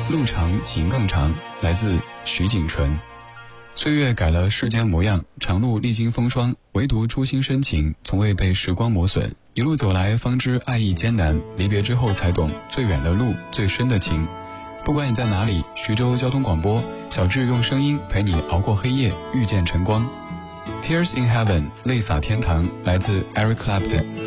路长情更长，来自徐景纯。岁月改了世间模样，长路历经风霜，唯独初心深情，从未被时光磨损。一路走来，方知爱意艰难，离别之后才懂，最远的路，最深的情。不管你在哪里，徐州交通广播，小智用声音陪你熬过黑夜，遇见晨光。Tears in Heaven 泪洒天堂，来自 Eric Clapton。